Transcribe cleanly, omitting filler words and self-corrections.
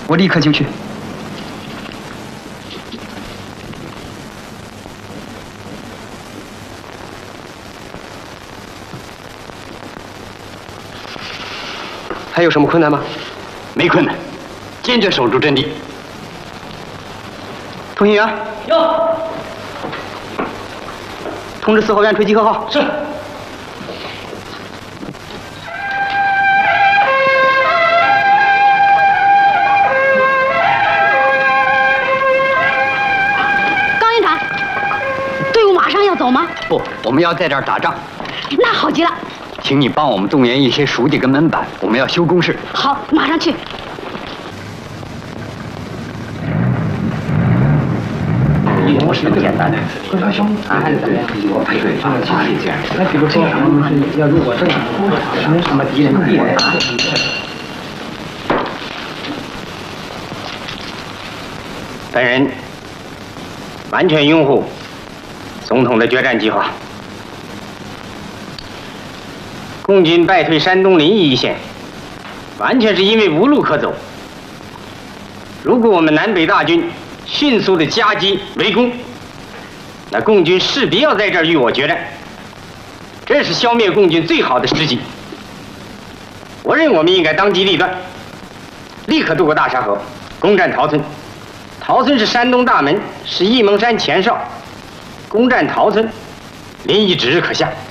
我立刻就去。还有什么困难吗？ 没困难，坚决守住阵地。 通信员， 有。 通知4号院吹集合号。 是。 高营长，队伍马上要走吗？ 不，我们要在这儿打仗。 那好极了。 请你帮我们动员一些熟弟跟门板，我们要修工事。 好，马上去。 不是那么简单的。按怎么样？我配合方法是这样。那比如说，要如果这样，什么敌人必然打。 本人完全拥护总统的决战计划。 共军败退山东临沂一线，完全是因为无路可走。如果我们南北大军迅速的夹击围攻，那共军势必要在这儿与我决战，这是消灭共军最好的时机。我认为我们应该当机立断，立刻渡过大沙河，攻占陶村。陶村是山东大门，是沂蒙山前哨。攻占陶村，临沂指日可下。